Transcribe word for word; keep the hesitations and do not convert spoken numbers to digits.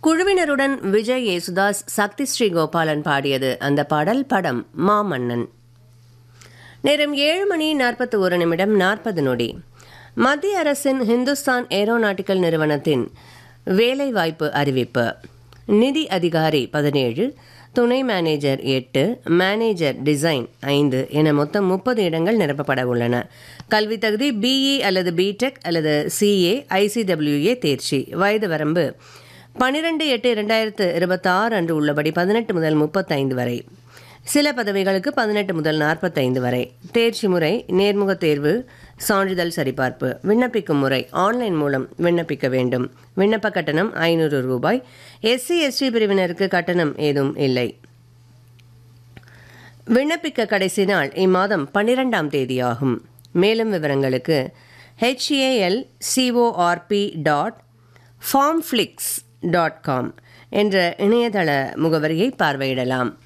குழுவினருடன் விஜய் யேசுதாஸ், சக்தி ஸ்ரீ கோபாலன் பாடியது அந்த பாடல். படம் மாமன்னன். நேரம் ஏழு மணி நாற்பத்தி ஒரு நிமிடம் நாற்பது நொடி. மத்திய அரசின் ஹிந்துஸ்தான் ஏரோநாட்டிக்கல் நிறுவனத்தின் வேலைவாய்ப்பு அறிவிப்பு. நிதி அதிகாரி பதினேழு, துணை மேனேஜர் எட்டு, மேனேஜர் டிசைன் ஐந்து என மொத்தம் முப்பது இடங்கள் நிரப்பப்பட உள்ளன. கல்வி தகுதி பிஇ அல்லது பிடெக் அல்லது சிஏ, ஐசிடபிள்யூஏ தேர்ச்சி. வயது வரம்பு பன்னிரெண்டு எட்டு இரண்டாயிரத்து இருபத்தி ஆறு அன்று உள்ளபடி பதினெட்டு முதல் முப்பத்தைந்து வரை. சில பதவிகளுக்கு பதினெட்டு முதல் நாற்பத்தைந்து வரை. தேர்ச்சி முறை நேர்முக தேர்வு, சான்றிதழ் சரிபார்ப்பு. விண்ணப்பிக்கும் முறை ஆன்லைன் மூலம் விண்ணப்பிக்க வேண்டும். விண்ணப்ப கட்டணம் ஐநூறு ரூபாய். எஸ்சி எஸ்டி பிரிவினருக்கு கட்டணம் ஏதும் இல்லை. விண்ணப்பிக்க கடைசி நாள் இம்மாதம் பன்னிரெண்டாம் தேதியாகும். மேலும் விவரங்களுக்கு HAL CORP dot ஃபார்ம்ஃப்ளிக்ஸ் dot com என்ற இணையதள முகவரியை பார்வையிடலாம்.